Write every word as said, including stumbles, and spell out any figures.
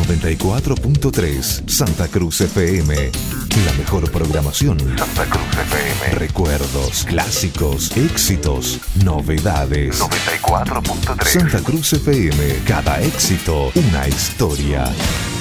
noventa y cuatro punto tres Santa Cruz F M. La mejor programación. Santa Cruz F M. Recuerdos, clásicos, éxitos, novedades. noventa y cuatro punto tres Santa Cruz F M. Cada éxito, una historia.